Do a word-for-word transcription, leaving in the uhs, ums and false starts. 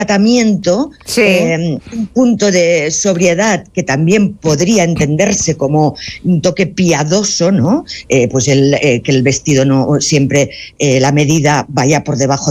tratamiento, Sí. eh, un punto de sobriedad que también podría entenderse como un toque piadoso, ¿no? Eh, pues el, eh, que el vestido no siempre, eh, la medida vaya por debajo